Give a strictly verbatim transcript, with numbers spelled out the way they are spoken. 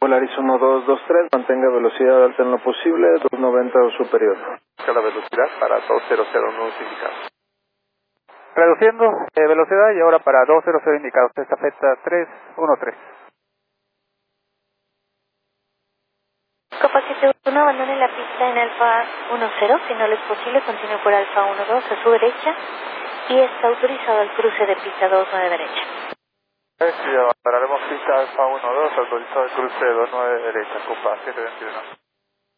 Volaris uno dos dos tres, mantenga velocidad alta en lo posible, dos noventa o superior. La velocidad para dos cero cero nudos indicados. Reduciendo eh, velocidad y ahora para dos cero cero indicados, estafeta tres uno tres. Copa siete uno, abandone la pista en Alfa uno cero, si no le es posible, continúe por Alfa uno dos a su derecha y está autorizado el cruce de pista dos nueve derecha. Sí, abandonaremos pista Alfa uno dos, autorizado el cruce de dos nueve derecha, Copa siete veintiuno.